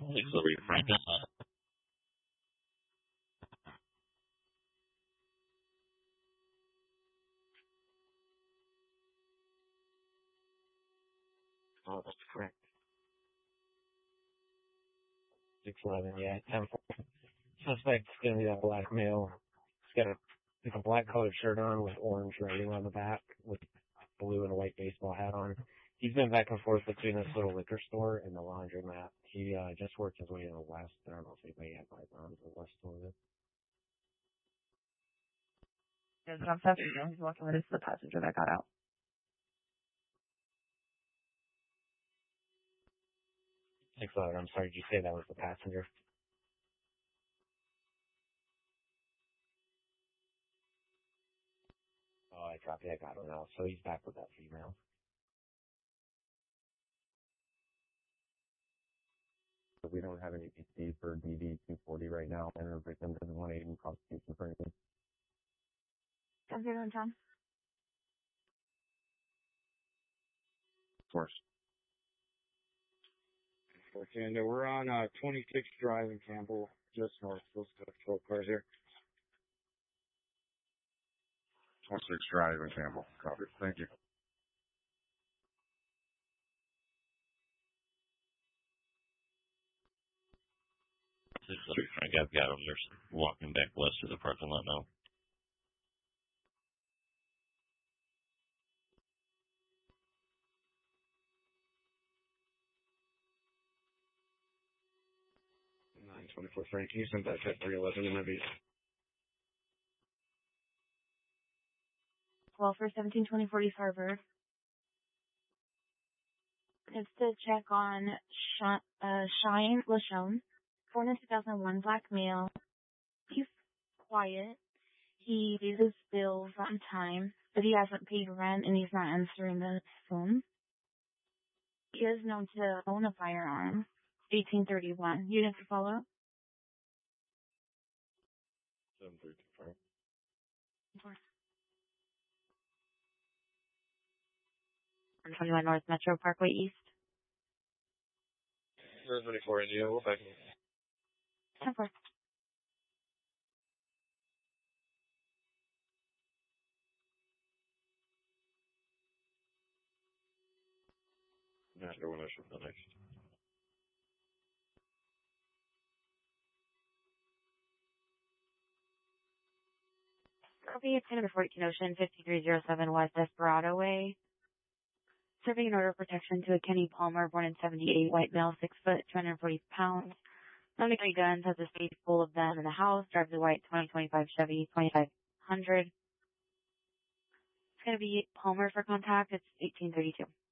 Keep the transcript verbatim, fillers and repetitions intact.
Thanks for reframe this up. Oh, that's correct. six eleven, yeah, ten four. Suspect's gonna be that black male. He's got a, like a black colored shirt on with orange writing on the back with blue and a white baseball hat on. He's been back and forth between this little liquor store and the laundromat. He uh, just worked his way in the west. I don't know if anybody had my on the west store. There's an officer, you know, he's walking with us, the passenger that got out. Thanks a lot. I'm sorry, did you say that was the passenger? Oh, I copy. I got him now. So he's back with that female. We don't have any P C for D D two forty right now, and our victim doesn't want any prosecution for anything. Sounds good, Tom. Of course. Okay, and we're on uh, twenty-sixth Drive in Campbell, just north. Those twelve cars here. twenty-sixth Drive in Campbell. Copy. Thank you. Frank, I've got them. They're walking back west of the parking lot now. nine twenty-four Frank, can you send that to three eleven in my beat? Well, for seventeen twenty forty Harvard. It's to check on Sh- uh, Shine LaShone, born in two thousand one, black male. He's quiet. He pays his bills on time, but he hasn't paid rent and he's not answering the phone. He is known to own a firearm. eighteen thirty-one. You have to follow? seven three two five. one twenty-one North Metro Parkway East. There's twenty-four India. We'll back in. ten four. Master one oh for the next. Copy, it's number fourteen Ocean, fifty-three oh seven West Desperado Way. Serving an order of protection to a Kenny Palmer, born in seventy-eight, white male, six foot, two hundred forty pounds. seventy-three guns, has a space full of them in the house, drives a white twenty twenty-five Chevy twenty-five hundred. It's going to be Palmer for contact. It's eighteen thirty-two.